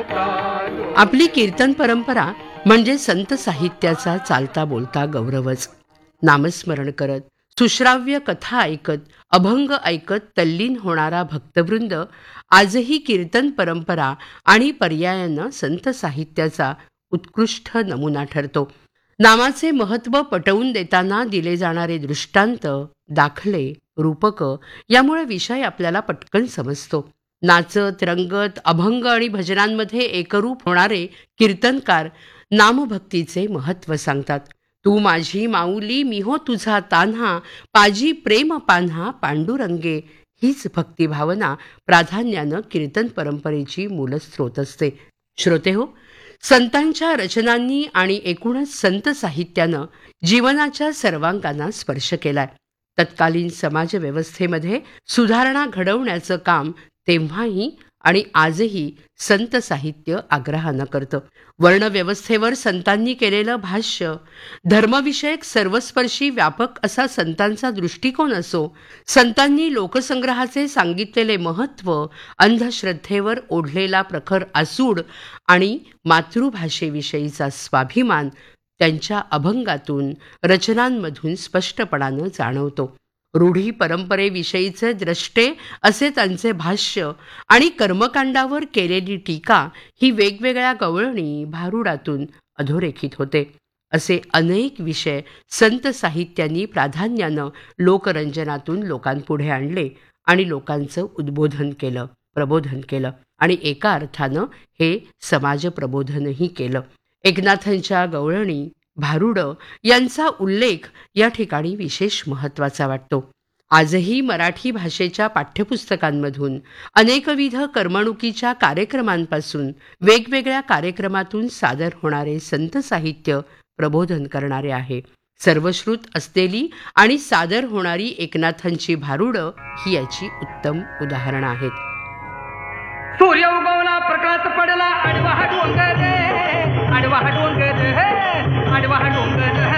आपली कीर्तन परंपरा म्हणजे संत साहित्याचा चालता बोलता गौरवच. नामस्मरण करत, सुश्राव्य कथा ऐकत, अभंग ऐकत तल्लीन होणारा भक्तवृंद आजही कीर्तन परंपरा आणि पर्यायानं संत साहित्याचा उत्कृष्ट नमुना ठरतो. नामाचे महत्त्व पटवून देताना दिले जाणारे दृष्टांत, दाखले, रूपकं यामुळे विषय आपल्याला पटकन समजतो. नाचत, रंगत, अभंग आणि भजनांमध्ये एकरूप होणारे कीर्तनकार नामभक्तीचे महत्त्व सांगतात. तू माझी माऊली, मी हो तुझा तान्हा, पाजी प्रेम पान्हा पांडुरंगे, हीच भक्तिभावना प्राधान्यानं कीर्तन परंपरेची मूलस्रोत असते. श्रोतेहो, संतांच्या रचनांनी आणि एकूणच संत साहित्यानं जीवनाच्या सर्वांगांना स्पर्श केलाय. तत्कालीन समाजव्यवस्थेमध्ये सुधारणा घडवण्याचं काम तेव्हाही आणि आजही संत साहित्य आग्रहानं करतं. वर्णव्यवस्थेवर संतांनी केलेलं भाष्य, धर्मविषयक सर्वस्पर्शी व्यापक असा संतांचा दृष्टिकोन असो, संतांनी लोकसंग्रहाचे सांगितलेले महत्त्व, अंधश्रद्धेवर ओढलेला प्रखर आसूड आणि मातृभाषेविषयीचा स्वाभिमान त्यांच्या अभंगातून, रचनांमधून स्पष्टपणानं जाणवतो. रूढी परंपरेविषयीचे द्रष्टे असे त्यांचे भाष्य आणि कर्मकांडावर केलेली टीका ही वेगवेगळ्या गवळणी, भारुडातून अधोरेखित होते. असे अनेक विषय संत साहित्यांनी प्राधान्यानं लोकरंजनातून लोकांपुढे आणले आणि लोकांचं उद्बोधन केलं, प्रबोधन केलं आणि एका अर्थानं हे समाज प्रबोधनही केलं. एकनाथांच्या गवळणी, भारुड यांचा उल्लेख या ठिकाणी विशेष महत्त्वाचा वाटतो. आजही मराठी भाषेच्या पाठ्यपुस्तकांमधून अनेकविध करमणुकीच्या कार्यक्रमांपासून वेगवेगळ्या कार्यक्रमातून सादर होणारे संत साहित्य प्रबोधन करणारे आहे. सर्वश्रुत असलेली आणि सादर होणारी एकनाथांची भारुड ही याची उत्तम उदाहरणं आहेत. सूर्य उगवला, प्रकाश पडला, आडवा डोंगर, आडवा डोंगर, आडवा